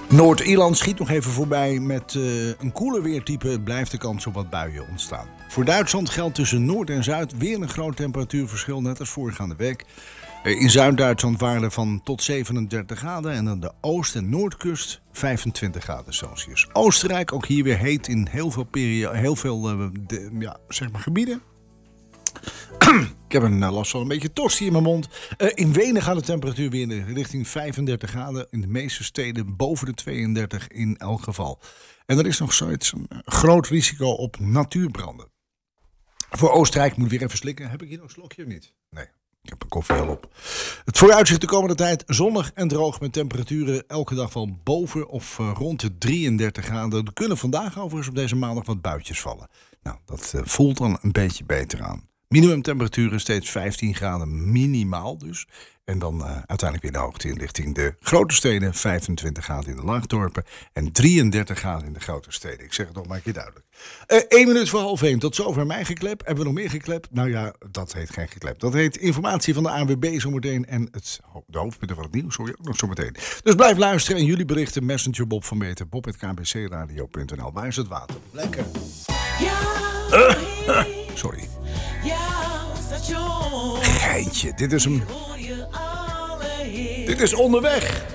Noord-Ierland schiet nog even voorbij met een koeler weertype. Blijft de kans op wat buien ontstaan. Voor Duitsland geldt tussen Noord en Zuid weer een groot temperatuurverschil, net als voorgaande week. In Zuid-Duitsland waren van tot 37 graden en aan de Oost- en Noordkust 25 graden Celsius. Oostenrijk, ook hier weer heet in heel veel gebieden. Ik heb een last van een beetje tosti in mijn mond. In Wenen gaat de temperatuur weer richting 35 graden. In de meeste steden boven de 32 in elk geval. En er is nog zoiets een groot risico op natuurbranden. Voor Oostenrijk moet ik weer even slikken. Heb ik hier nog een slokje of niet? Nee, ik heb een koffie al op. Het vooruitzicht de komende tijd zonnig en droog met temperaturen elke dag wel boven of rond de 33 graden. Er kunnen vandaag overigens op deze maandag wat buitjes vallen. Nou, dat voelt dan een beetje beter aan. Minimumtemperaturen steeds 15 graden minimaal dus. En dan uiteindelijk weer de hoogte in richting de grote steden. 25 graden in de laagdorpen en 33 graden in de grote steden. Ik zeg het nog maar een keer duidelijk. 1 minuut voor 12:30. Tot zover mijn geklep. Hebben we nog meer geklep? Nou ja, dat heet geen geklep. Dat heet informatie van de ANWB zometeen. En de hoofdpunten van het nieuws hoor je ook nog zometeen. Dus blijf luisteren en jullie berichten. Messenger Bob van Meter. bob@kbcradio.nl. Waar is het water? Lekker. Sorry. Geintje, dit is hem. Dit is Onderweg.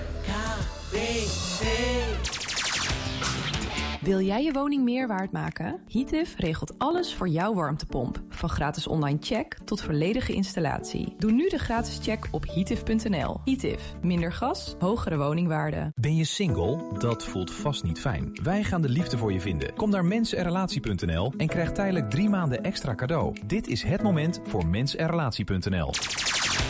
Wil jij je woning meer waard maken? Heative regelt alles voor jouw warmtepomp. Van gratis online check tot volledige installatie. Doe nu de gratis check op heative.nl. Heative. Minder gas, hogere woningwaarde. Ben je single? Dat voelt vast niet fijn. Wij gaan de liefde voor je vinden. Kom naar mensenrelatie.nl en krijg tijdelijk 3 maanden extra cadeau. Dit is het moment voor mensenrelatie.nl.